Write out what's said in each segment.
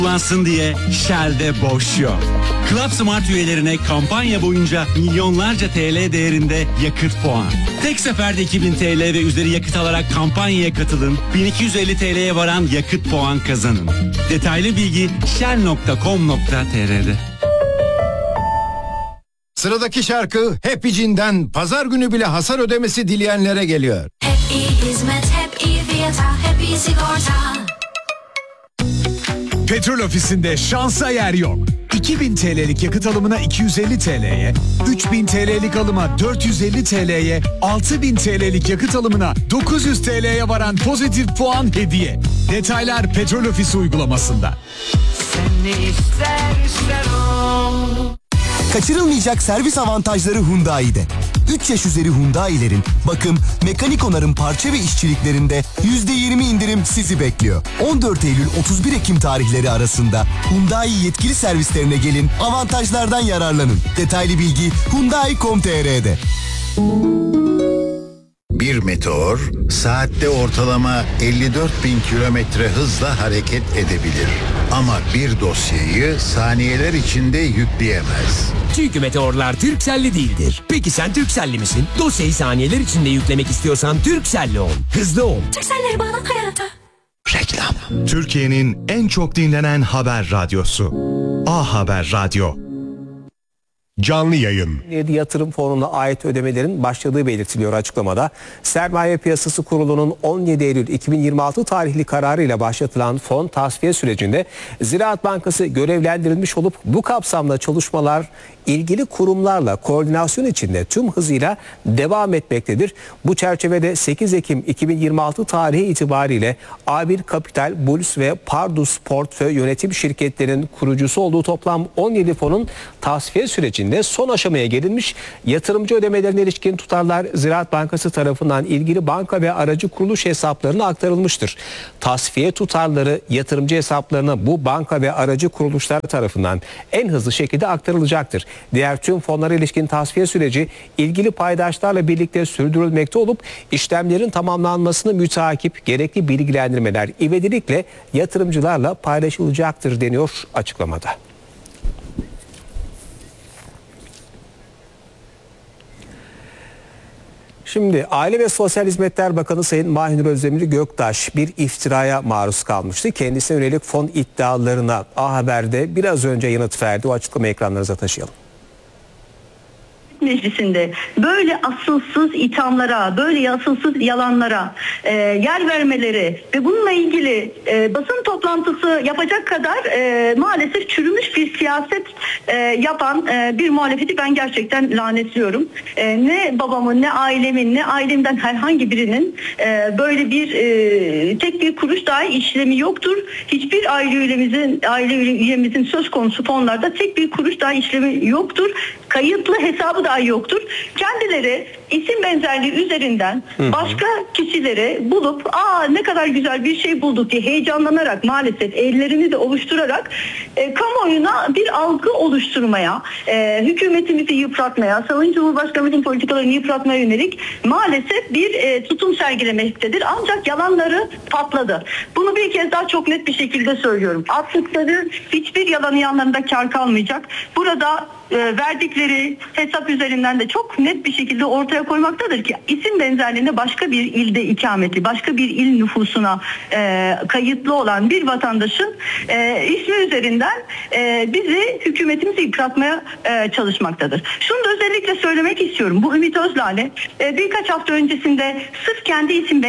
kullansın diye Shell'de boş yok. Club Smart üyelerine kampanya boyunca milyonlarca TL değerinde yakıt puan. Tek seferde 2000 TL ve üzeri yakıt alarak kampanyaya katılın. 1250 TL'ye varan yakıt puan kazanın. Detaylı bilgi shell.com.tr'de. Sıradaki şarkı Happy Cin'den pazar günü bile hasar ödemesi dileyenlere geliyor. Hep iyi hizmet, hep iyi fiyata, hep iyi sigorta. Petrol Ofisi'nde şansa yer yok. 2000 TL'lik yakıt alımına 250 TL'ye, 3000 TL'lik alıma 450 TL'ye, 6000 TL'lik yakıt alımına 900 TL'ye varan pozitif puan hediye. Detaylar Petrol Ofisi uygulamasında. Sen ne istersen o. Kaçırılmayacak servis avantajları Hyundai'de. 3 yaş üzeri Hyundai'lerin bakım, mekanik onarım parça ve işçiliklerinde %20 indirim sizi bekliyor. 14 Eylül 31 Ekim tarihleri arasında Hyundai yetkili servislerine gelin, avantajlardan yararlanın. Detaylı bilgi Hyundai.com.tr'de. Bir meteor saatte ortalama 54.000 kilometre hızla hareket edebilir. Ama bir dosyayı saniyeler içinde yükleyemez. Çünkü meteorlar Turkcell'li değildir. Peki sen Turkcell'li misin? Dosyayı saniyeler içinde yüklemek istiyorsan Turkcell'li ol. Hızlı ol. Turkcell'leri bağlan hayata. Reklam. Türkiye'nin en çok dinlenen haber radyosu. A Haber Radyo. Canlı yayın. Yatırım fonuna ait ödemelerin başladığı belirtiliyor açıklamada. Sermaye Piyasası Kurulu'nun 17 Eylül 2026 tarihli kararıyla başlatılan fon tasfiye sürecinde Ziraat Bankası görevlendirilmiş olup bu kapsamda çalışmalar ilgili kurumlarla koordinasyon içinde tüm hızıyla devam etmektedir. Bu çerçevede 8 Ekim 2026 tarihi itibariyle A1 Kapital, Bulls ve Pardus Portföy Yönetim Şirketleri'nin kurucusu olduğu toplam 17 fonun tasfiye sürecinde son aşamaya gelinmiş. Yatırımcı ödemelerine ilişkin tutarlar Ziraat Bankası tarafından ilgili banka ve aracı kuruluş hesaplarına aktarılmıştır. Tasfiye tutarları yatırımcı hesaplarına bu banka ve aracı kuruluşlar tarafından en hızlı şekilde aktarılacaktır. Diğer tüm fonlara ilişkin tasfiye süreci ilgili paydaşlarla birlikte sürdürülmekte olup işlemlerin tamamlanmasını müteakip gerekli bilgilendirmeler ivedilikle yatırımcılarla paylaşılacaktır deniyor açıklamada. Şimdi Aile ve Sosyal Hizmetler Bakanı Sayın Mahinur Özdemir Göktaş bir iftiraya maruz kalmıştı. Kendisine yönelik fon iddialarına A Haber'de biraz önce yanıt verdi. O açıklamayı ekranlarınıza taşıyalım. Meclisinde böyle asılsız ithamlara, böyle asılsız yalanlara yer vermeleri ve bununla ilgili basın toplantısı yapacak kadar maalesef çürümüş bir siyaset yapan bir muhalefeti ben gerçekten lanetliyorum. Ne babamın, ne ailemin, ne ailemden herhangi birinin böyle bir tek bir kuruş dahi işlemi yoktur. Hiçbir aile üyemizin söz konusu fonlarda tek bir kuruş dahi işlemi yoktur. Kayıtlı hesabı dahi yoktur. Kendileri isim benzerliği üzerinden başka kişileri bulup ne kadar güzel bir şey bulduk diye heyecanlanarak maalesef ellerini de oluşturarak kamuoyuna bir algı oluşturmaya, hükümetimizi yıpratmaya, Sayın Cumhurbaşkanımızın politikalarını yıpratmaya yönelik maalesef bir tutum sergilemektedir. Ancak yalanları patladı. Bunu bir kez daha çok net bir şekilde söylüyorum. Attıkları hiçbir yalanın yanlarında kar kalmayacak. Burada verdikleri hesap üzerinden de çok net bir şekilde ortaya koymaktadır ki isim benzerliğinde başka bir ilde ikametli, başka bir il nüfusuna kayıtlı olan bir vatandaşın ismi üzerinden bizi, hükümetimizi yıpratmaya çalışmaktadır. Şunu da özellikle söylemek istiyorum. Bu Ümit Özlale birkaç hafta öncesinde sırf kendi isim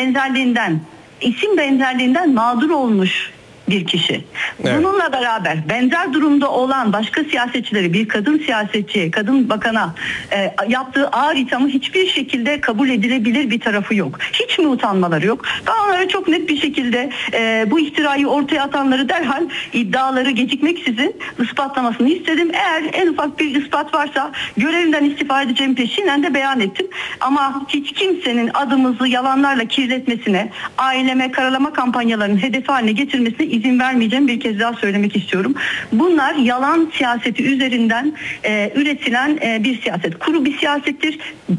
benzerliğinden mağdur olmuş bir kişi. Evet. Bununla beraber benzer durumda olan başka siyasetçileri, bir kadın siyasetçi, kadın bakana yaptığı ağır ithamı hiçbir şekilde kabul edilebilir bir tarafı yok. Hiç mi utanmaları yok? Ben onlara çok net bir şekilde bu iftirayı ortaya atanları derhal iddiaları gecikmeksizin ispatlamasını istedim. Eğer en ufak bir ispat varsa görevinden istifa edeceğim peşinen de beyan ettim. Ama hiç kimsenin adımızı yalanlarla kirletmesine, aileme karalama kampanyalarının hedefi haline getirmesine izin vermeyeceğim, bir kez daha söylemek istiyorum. Bunlar yalan siyaseti üzerinden üretilen bir siyaset. Kuru bir siyasettir,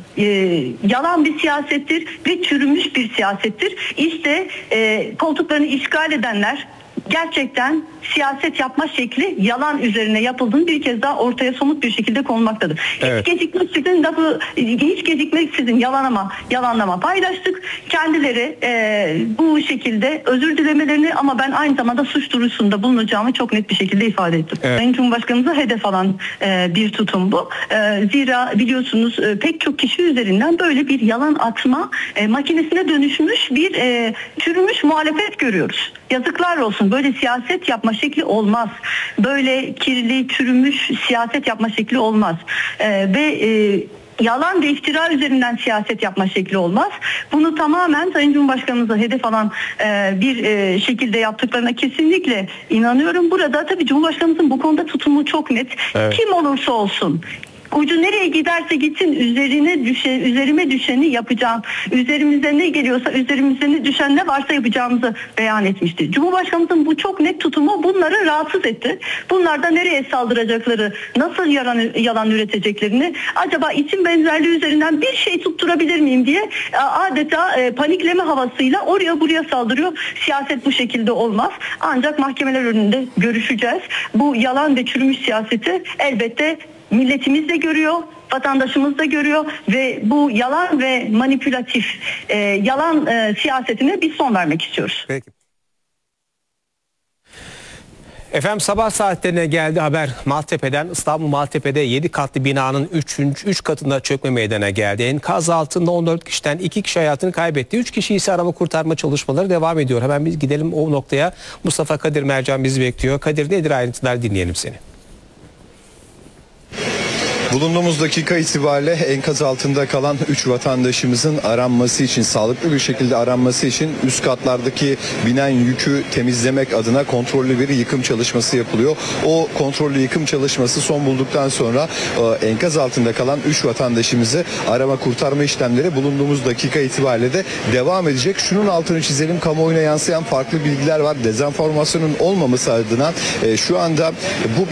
yalan bir siyasettir ve çürümüş bir siyasettir. İşte koltuklarını işgal edenler gerçekten siyaset yapma şekli yalan üzerine yapıldığını bir kez daha ortaya somut bir şekilde konulmaktadır. Evet. Hiç gecikmeksizin yalanlama paylaştık. Kendileri bu şekilde özür dilemelerini ama ben aynı zamanda suç duyurusunda bulunacağımı çok net bir şekilde ifade ettim. Evet. Sayın Cumhurbaşkanımıza hedef alan bir tutum bu. Zira biliyorsunuz pek çok kişi üzerinden böyle bir yalan atma makinesine dönüşmüş bir çürümüş muhalefet görüyoruz. Yazıklar olsun. Böyle siyaset yapma şekli olmaz. Böyle kirli, çürümüş siyaset yapma şekli olmaz. Yalan ve iftira üzerinden siyaset yapma şekli olmaz. Bunu tamamen Sayın Cumhurbaşkanımıza hedef alan bir şekilde yaptıklarına kesinlikle inanıyorum. Burada tabii Cumhurbaşkanımızın bu konuda tutumu çok net. Evet. Kim olursa olsun, ucu nereye giderse gitsin üzerime düşeni yapacağım. Üzerimize ne geliyorsa, üzerimize ne düşen ne varsa yapacağımızı beyan etmişti. Cumhurbaşkanımızın bu çok net tutumu bunları rahatsız etti. Bunlar da nereye saldıracakları, nasıl yalan üreteceklerini, acaba isim benzerliği üzerinden bir şey tutturabilir miyim diye adeta panikleme havasıyla oraya buraya saldırıyor. Siyaset bu şekilde olmaz. Ancak mahkemeler önünde görüşeceğiz. Bu yalan ve çürümüş siyaseti elbette milletimiz de görüyor, vatandaşımız da görüyor ve bu yalan ve manipülatif yalan siyasetine bir son vermek istiyoruz. Peki. Efendim sabah saatlerine geldi haber Maltepe'den. İstanbul Maltepe'de 7 katlı binanın 3 katında çökme meydana geldi. Enkaz altında 14 kişiden 2 kişi hayatını kaybetti. 3 kişi ise arama kurtarma çalışmaları devam ediyor. Hemen biz gidelim o noktaya. Mustafa Kadir Mercan bizi bekliyor. Kadir, nedir ayrıntılar, dinleyelim seni. Bulunduğumuz dakika itibariyle enkaz altında kalan 3 vatandaşımızın aranması için, sağlıklı bir şekilde aranması için üst katlardaki binen yükü temizlemek adına kontrollü bir yıkım çalışması yapılıyor. O kontrollü yıkım çalışması son bulduktan sonra enkaz altında kalan 3 vatandaşımızı arama kurtarma işlemleri bulunduğumuz dakika itibariyle de devam edecek. Şunun altını çizelim, kamuoyuna yansıyan farklı bilgiler var. Dezenformasyonun olmaması adına şu anda bu